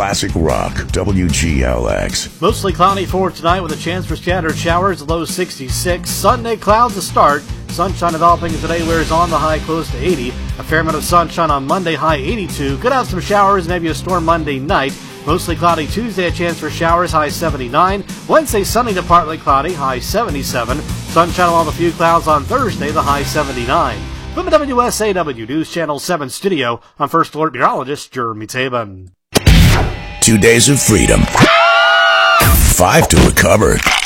classic rock, WGLX. Mostly cloudy for tonight with a chance for scattered showers, low 66. Sunday clouds to start. Sunshine developing as the day wears on, the high close to 80. A fair amount of sunshine on Monday, high 82. Could have some showers, maybe a storm Monday night. Mostly cloudy Tuesday, a chance for showers, high 79. Wednesday, sunny to partly cloudy, high 77. Sunshine along with a few clouds on Thursday, the high 79. From the WSAW News Channel 7 studio, I'm First Alert Meteorologist Jeremy Tabin. 2 days of freedom. 5 to recover.